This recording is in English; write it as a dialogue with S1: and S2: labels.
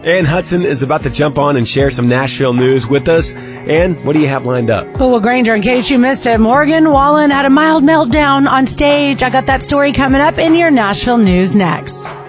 S1: Ann Hudson is about to jump on and share some Nashville news with us. Ann, what do you have lined up?
S2: Well, Granger, in case you missed it, Morgan Wallen had a mild meltdown on stage. I got that story coming up in your Nashville news next.